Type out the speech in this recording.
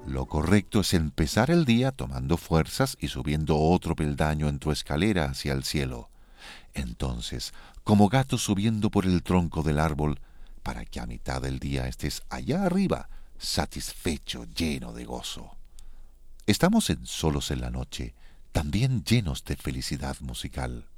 Lo correcto es empezar el día tomando fuerzas y subiendo otro peldaño en tu escalera hacia el cielo. Entonces, como gato subiendo por el tronco del árbol, para que a mitad del día estés allá arriba, satisfecho, lleno de gozo. Estamos en Solos en la Noche, también llenos de felicidad musical.